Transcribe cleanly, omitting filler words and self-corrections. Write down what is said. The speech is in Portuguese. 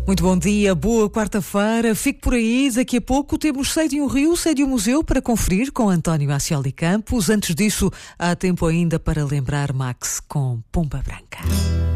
Muito bom dia, boa quarta-feira. Fique por aí, daqui a pouco temos Sei de um Rio, Sei de um Museu para conferir com António Ascioli Campos. Antes disso, há tempo ainda para lembrar Max com Pomba Branca.